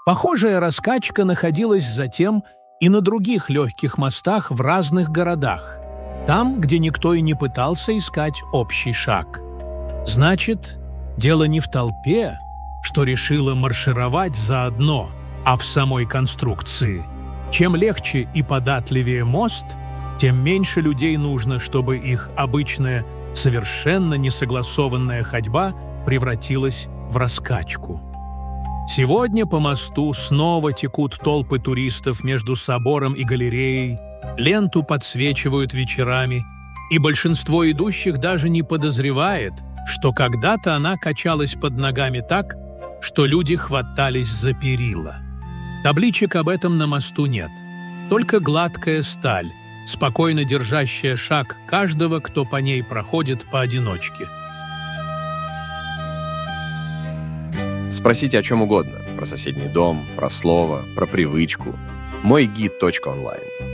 Похожая раскачка находилась затем и на других легких мостах в разных городах, там, где никто и не пытался искать общий шаг. Значит, дело не в толпе, что решила маршировать заодно, а в самой конструкции. Чем легче и податливее мост, тем меньше людей нужно, чтобы их обычная, совершенно несогласованная ходьба превратилась в раскачку. Сегодня по мосту снова текут толпы туристов между собором и галереей, ленту подсвечивают вечерами, и большинство идущих даже не подозревает, что когда-то она качалась под ногами так, что люди хватались за перила. Табличек об этом на мосту нет, только гладкая сталь, спокойно держащая шаг каждого, кто по ней проходит поодиночке. Спросите о чем угодно. Про соседний дом, про слово, про привычку. Мой гид.онлайн.